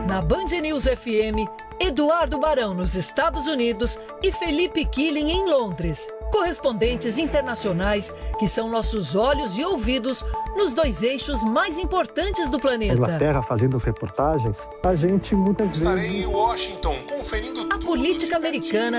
Na Band News FM, Eduardo Barão nos Estados Unidos e Felipe Killing em Londres. Correspondentes internacionais que são nossos olhos e ouvidos nos dois eixos mais importantes do planeta. Inglaterra fazendo as reportagens, a gente muitas vezes... Estarei em Washington conferindo a política americana